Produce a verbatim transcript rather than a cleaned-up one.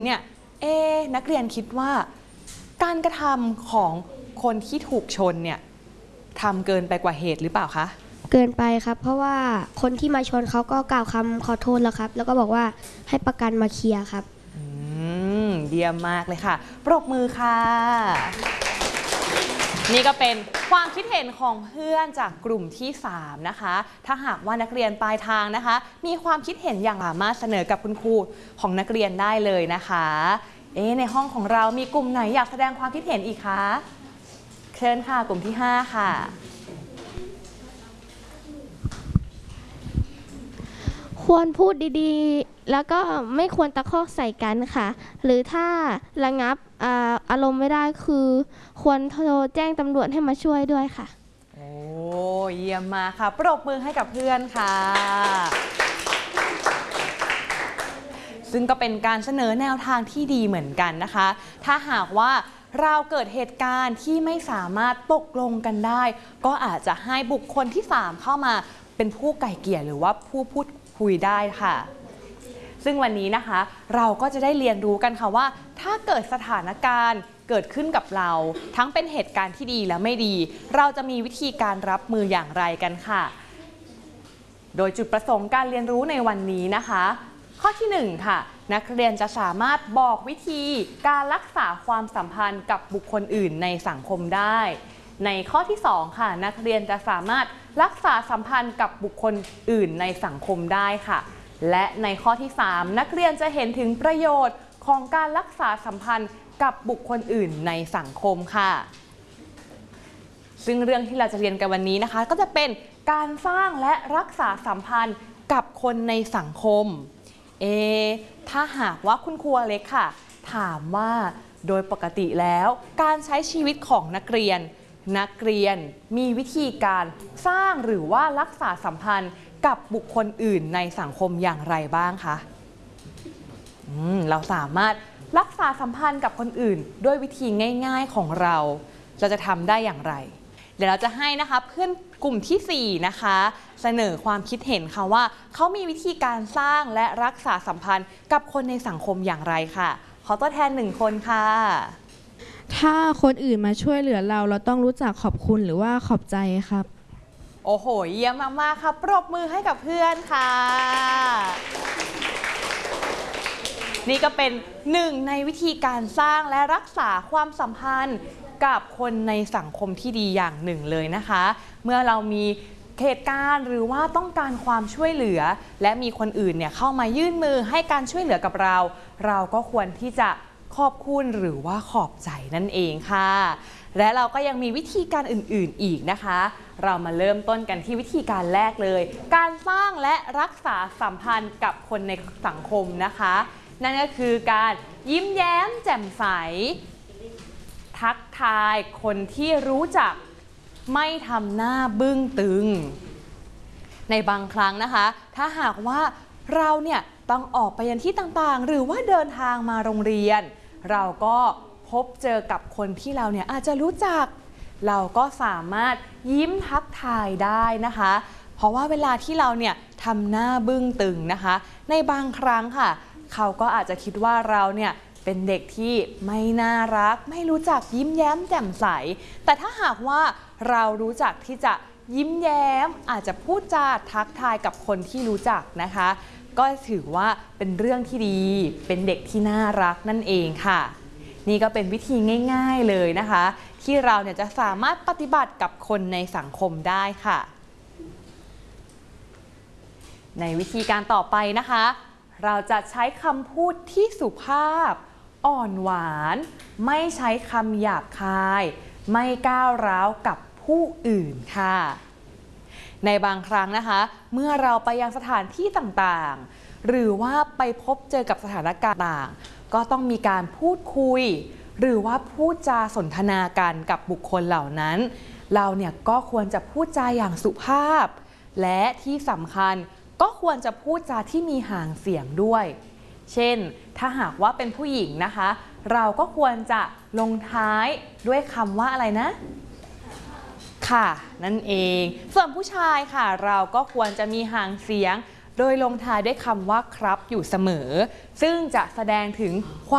เนี่ยเอ๊นักเรียนคิดว่าการกระทำของคนที่ถูกชนเนี่ยทำเกินไปกว่าเหตุหรือเปล่าคะเกินไปครับเพราะว่าคนที่มาชนเขาก็กล่าวคำขอโทษแล้วครับแล้วก็บอกว่าให้ประกันมาเคลียร์ครับอืมเยี่ยมมากเลยค่ะปรบมือค่ะนี่ก็เป็นความคิดเห็นของเพื่อนจากกลุ่มที่สามนะคะถ้าหากว่านักเรียนปลายทางนะคะมีความคิดเห็นอย่างสามารถเสนอกับคุณครูของนักเรียนได้เลยนะคะเอ๊ในห้องของเรามีกลุ่มไหนอยากแสดงความคิดเห็นอีกคะเชิญค่ะกลุ่มที่ห้าค่ะควรพูดดีๆแล้วก็ไม่ควรตะคอกใส่กันค่ะหรือถ้าระงับ อาอารมณ์ไม่ได้คือควรโทรแจ้งตำรวจให้มาช่วยด้วยค่ะโอ้เยี่ยมมากค่ะปรบมือให้กับเพื่อนค่ะซึ่งก็เป็นการเสนอแนวทางที่ดีเหมือนกันนะคะถ้าหากว่าเราเกิดเหตุการณ์ที่ไม่สามารถตกลงกันได้ก็อาจจะให้บุคคลที่สามเข้ามาเป็นผู้ไกล่เกลี่ยหรือว่าผู้พูดคุยได้ค่ะซึ่งวันนี้นะคะเราก็จะได้เรียนรู้กันค่ะว่าถ้าเกิดสถานการณ์เกิดขึ้นกับเราทั้งเป็นเหตุการณ์ที่ดีและไม่ดีเราจะมีวิธีการรับมืออย่างไรกันค่ะโดยจุดประสงค์การเรียนรู้ในวันนี้นะคะข้อที่หนึ่งค่ะนักเรียนจะสามารถบอกวิธีการรักษาความสัมพันธ์กับบุคคลอื่นในสังคมได้ในข้อที่สองค่ะนักเรียนจะสามารถรักษาสัมพันธ์กับบุคคลอื่นในสังคมได้ค่ะและในข้อที่สามนักเรียนจะเห็นถึงประโยชน์ของการรักษาสัมพันธ์กับบุคคลอื่นในสังคมค่ะซึ่งเรื่องที่เราจะเรียนกันวันนี้นะคะก็จะเป็นการสร้างและรักษาสัมพันธ์กับคนในสังคมเอถ้าหากว่าคุณครูเล็กค่ะถามว่าโดยปกติแล้วการใช้ชีวิตของนักเรียนนักเรียนมีวิธีการสร้างหรือว่ารักษาสัมพันธ์กับบุคคลอื่นในสังคมอย่างไรบ้างคะเราสามารถรักษาสัมพันธ์กับคนอื่นด้วยวิธีง่ายๆของเราเราจะทำได้อย่างไรเดี๋ยวเราจะให้นะคะเพื่อนกลุ่มที่สี่นะคะเสนอความคิดเห็นค่ะว่าเขามีวิธีการสร้างและรักษาสัมพันธ์กับคนในสังคมอย่างไรค่ะขอตัวแทนหนึ่งคนค่ะถ้าคนอื่นมาช่วยเหลือเราเราต้องรู้จักขอบคุณหรือว่าขอบใจครับโอ้โหเยี่ยมมากๆค่ะปรบมือให้กับเพื่อนค่ะนี่ก็เป็นหนึ่งในวิธีการสร้างและรักษาความสัมพันธ์กับคนในสังคมที่ดีอย่างหนึ่งเลยนะคะเมื่อเรามีเหตุการณ์หรือว่าต้องการความช่วยเหลือและมีคนอื่นเนี่ยเข้ามายื่นมือให้การช่วยเหลือกับเราเราก็ควรที่จะขอบคุณหรือว่าขอบใจนั่นเองค่ะและเราก็ยังมีวิธีการอื่นๆอีกนะคะเรามาเริ่มต้นกันที่วิธีการแรกเลยการสร้างและรักษาสัมพันธ์กับคนในสังคมนะคะนั่นก็คือการยิ้มแย้มแจ่มใสทักทายคนที่รู้จักไม่ทำหน้าบึ้งตึงในบางครั้งนะคะถ้าหากว่าเราเนี่ยต้องออกไปยังที่ต่างๆหรือว่าเดินทางมาโรงเรียนเราก็พบเจอกับคนที่เราเนี่ยอาจจะรู้จักเราก็สามารถยิ้มทักทายได้นะคะเพราะว่าเวลาที่เราเนี่ยทำหน้าบึ้งตึงนะคะในบางครั้งค่ะเขาก็อาจจะคิดว่าเราเนี่ยเป็นเด็กที่ไม่น่ารักไม่รู้จักยิ้มแย้มแจ่มใสแต่ถ้าหากว่าเรารู้จักที่จะยิ้มแย้มอาจจะพูดจาทักทายกับคนที่รู้จักนะคะก็ถือว่าเป็นเรื่องที่ดีเป็นเด็กที่น่ารักนั่นเองค่ะนี่ก็เป็นวิธีง่ายๆเลยนะคะที่เราเนี่ยจะสามารถปฏิบัติกับคนในสังคมได้ค่ะในวิธีการต่อไปนะคะเราจะใช้คำพูดที่สุภาพอ่อนหวานไม่ใช้คำหยาบคายไม่ก้าวร้าวกับผู้อื่นค่ะในบางครั้งนะคะเมื่อเราไปยังสถานที่ต่างๆหรือว่าไปพบเจอกับสถานการณ์ต่างก็ต้องมีการพูดคุยหรือว่าพูดจาสนทนากันกับบุคคลเหล่านั้นเราเนี่ยก็ควรจะพูดจาอย่างสุภาพและที่สำคัญก็ควรจะพูดจาที่มีห่างเสียงด้วยเช่นถ้าหากว่าเป็นผู้หญิงนะคะเราก็ควรจะลงท้ายด้วยคำว่าอะไรนะค่ะนั่นเองส่วนผู้ชายค่ะเราก็ควรจะมีห่างเสียงโดยลงท้ายด้วยคำว่าครับอยู่เสมอซึ่งจะแสดงถึงความ